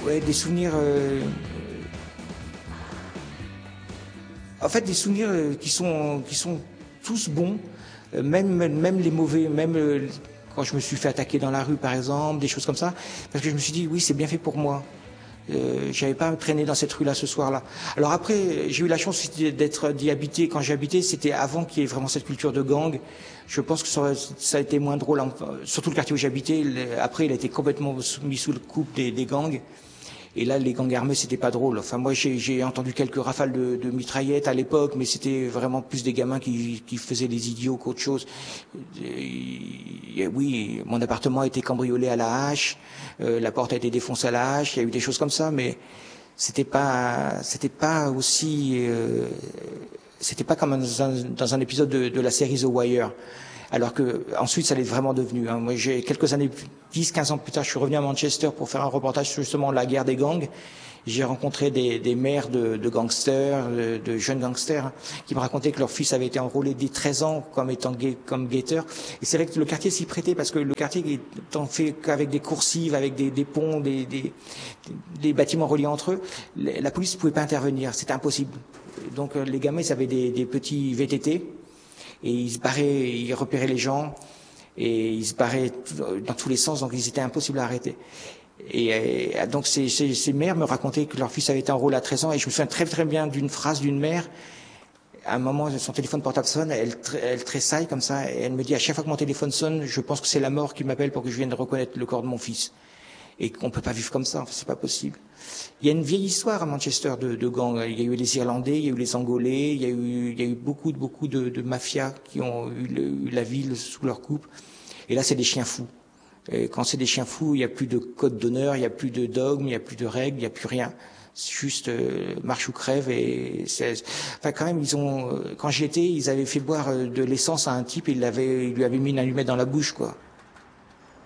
Ouais, des souvenirs. En fait, des souvenirs qui sont tous bons, même les mauvais, même quand je me suis fait attaquer dans la rue, par exemple, des choses comme ça, parce que je me suis dit, oui, c'est bien fait pour moi. J'avais pas à me traîner dans cette rue-là ce soir-là. Alors après, j'ai eu la chance d'y habiter. Quand j'ai habité, c'était avant qu'il y ait vraiment cette culture de gang. Je pense que ça a été moins drôle, surtout le quartier où j'habitais. Après, il a été complètement mis sous le coup des gangs. Et là, les gangs armés, c'était pas drôle. Enfin, moi, j'ai entendu quelques rafales de mitraillettes à l'époque, mais c'était vraiment plus des gamins qui faisaient les idiots qu'autre chose. Oui, mon appartement a été cambriolé à la hache, la porte a été défoncée à la hache. Il y a eu des choses comme ça, mais c'était pas aussi, c'était pas comme dans un épisode de la série The Wire. Alors que ensuite, ça l'est vraiment devenu. Moi, j'ai quelques années, 10-15 ans plus tard, je suis revenu à Manchester pour faire un reportage sur justement la guerre des gangs. J'ai rencontré des mères de gangsters, de jeunes gangsters, qui me racontaient que leur fils avait été enrôlé dès 13 ans comme guetteur. Et c'est vrai que le quartier s'y prêtait parce que le quartier étant fait qu'avec des coursives, avec des ponts, des bâtiments reliés entre eux, la police ne pouvait pas intervenir. C'était impossible. Donc les gamins, ils avaient des petits VTT. Et ils se barraient, ils repéraient les gens, et ils se barraient dans tous les sens, donc ils étaient impossibles à arrêter. Et donc ces mères me racontaient que leur fils avait été enrôlé à 13 ans, et je me souviens très très bien d'une phrase d'une mère. À un moment, son téléphone portable sonne, elle tressaille comme ça, et elle me dit, à chaque fois que mon téléphone sonne, je pense que c'est la mort qui m'appelle pour que je vienne reconnaître le corps de mon fils. Et qu'on peut pas vivre comme ça, enfin, c'est pas possible. Il y a une vieille histoire à Manchester de gangs. Il y a eu les Irlandais, il y a eu les Angolais, il y a eu beaucoup de mafias qui ont eu la ville sous leur coupe. Et là, c'est des chiens fous. Et quand c'est des chiens fous, il n'y a plus de code d'honneur, il n'y a plus de dogme, il n'y a plus de règles, il n'y a plus rien. C'est juste marche ou crève. Et enfin, quand même, quand j'y étais, ils avaient fait boire de l'essence à un type et ils lui avaient mis une allumette dans la bouche, quoi.